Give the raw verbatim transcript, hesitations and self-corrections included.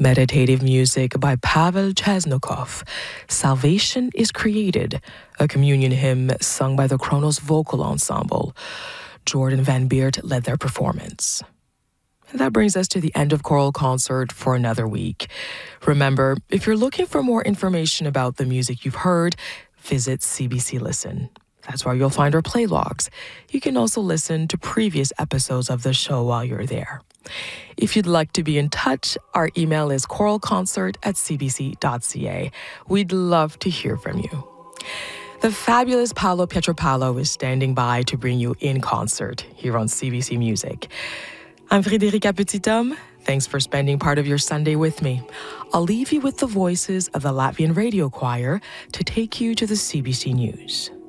Meditative music by Pavel Chesnokov. Salvation is Created, a communion hymn sung by the Kronos Vocal Ensemble. Jordan Van Beert led their performance. And that brings us to the end of Choral Concert for another week. Remember, if you're looking for more information about the music you've heard, visit C B C Listen. That's where you'll find our play logs. You can also listen to previous episodes of the show while you're there. If you'd like to be in touch, our email is choralconcert at c b c dot c a. We'd love to hear from you. The fabulous Paolo Pietropalo is standing by to bring you In Concert here on C B C Music. I'm Frédérica Petithomme. Thanks for spending part of your Sunday with me. I'll leave you with the voices of the Latvian Radio Choir to take you to the C B C News.